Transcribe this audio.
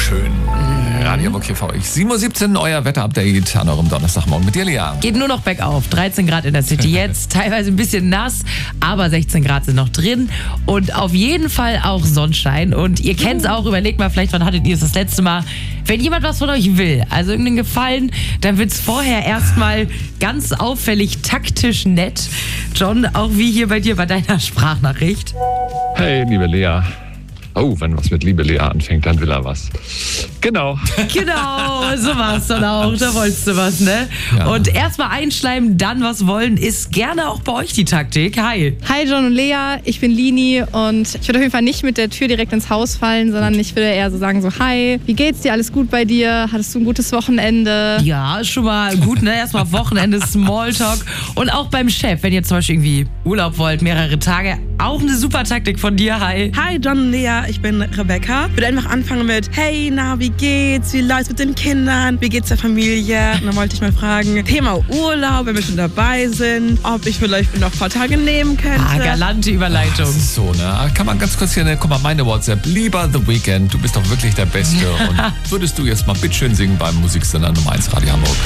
schön. Radio Hamburg hier für euch. 7.17 Uhr, euer Wetterupdate an eurem Donnerstagmorgen mit dir, Lea. Geht nur noch bergauf. 13 Grad in der City jetzt, teilweise ein bisschen nass, aber 16 Grad sind noch drin und auf jeden Fall auch Sonnenschein. Und ihr kennt es auch, überlegt mal, vielleicht wann hattet ihr es das letzte Mal. Wenn jemand was von euch will, also irgendeinen Gefallen, dann wird es vorher erstmal ganz auffällig taktisch nett. John, auch wie hier bei dir bei deiner Sprachnachricht. Hey, liebe Lea. Oh, wenn was mit liebe Lea anfängt, dann will er was. Genau. Genau, so war es dann auch. Da wolltest du was, ne? Ja. Und erstmal einschleimen, dann was wollen, ist gerne auch bei euch die Taktik. Hi. Hi John und Lea, ich bin Lini und ich würde auf jeden Fall nicht mit der Tür direkt ins Haus fallen, sondern ich würde eher so sagen so, hi, wie geht's dir, alles gut bei dir, hattest du ein gutes Wochenende? Ja, ist schon mal gut, ne? Erstmal Wochenende, Smalltalk. Und auch beim Chef, wenn ihr zum Beispiel irgendwie Urlaub wollt, mehrere Tage, auch eine super Taktik von dir. Hi. Hi John und Lea, ich bin Rebecca. Ich würde einfach anfangen mit, hey, na, wie geht's? Wie läuft's mit den Kindern? Wie geht's der Familie? Und dann wollte ich mal fragen, Thema Urlaub, wenn wir schon dabei sind, ob ich vielleicht noch ein paar Tage nehmen könnte. Galante Überleitung. Das ist so, ne? Kann man ganz kurz hier, guck mal, meine WhatsApp. Lieber The Weeknd, du bist doch wirklich der Beste. Und würdest du jetzt mal bitteschön singen beim Musiksender Nummer 1 Radio Hamburg?